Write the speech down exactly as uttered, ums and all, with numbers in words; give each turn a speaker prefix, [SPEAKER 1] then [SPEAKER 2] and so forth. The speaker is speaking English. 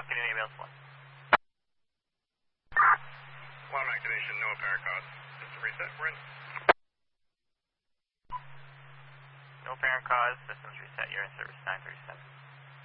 [SPEAKER 1] Top, getting ambulance one.
[SPEAKER 2] Alarm activation, no apparent cause. System reset, we're in.
[SPEAKER 1] No apparent cause, systems reset, you're in service nine thirty-seven.